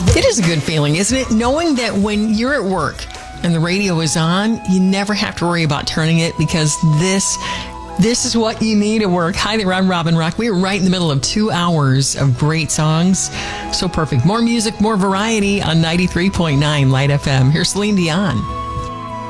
It is a good feeling, isn't it? Knowing that when you're at work and the radio is on, you never have to worry about turning it because this is what you need at work. Hi there, I'm Robin Rock. We're right in the middle of 2 hours of great songs. So perfect. More music, more variety on 93.9 Light FM. Here's Celine Dion.